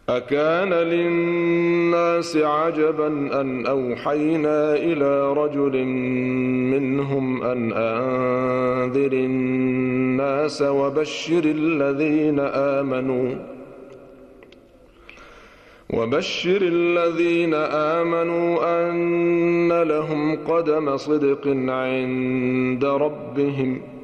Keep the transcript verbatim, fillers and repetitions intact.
أكان للناس عجبا أن أوحينا إلى رجل منهم أن أنذر الناس وبشر الذين آمنوا وبشر الذين آمنوا أن لهم قدم صدق عند ربهم